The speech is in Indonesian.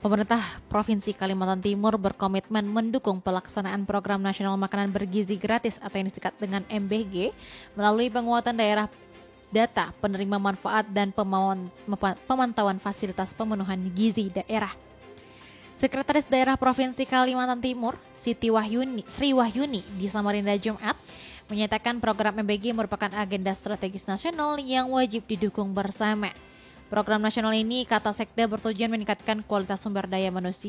Pemerintah Provinsi Kalimantan Timur berkomitmen mendukung pelaksanaan Program Nasional Makanan Bergizi Gratis atau yang disingkat dengan MBG melalui penguatan daerah data penerima manfaat dan pemantauan fasilitas pemenuhan gizi daerah. Sekretaris Daerah Provinsi Kalimantan Timur, Sri Wahyuni di Samarinda Jumat, menyatakan program MBG merupakan agenda strategis nasional yang wajib didukung bersama. Program nasional ini, kata Sekda, bertujuan meningkatkan kualitas sumber daya manusia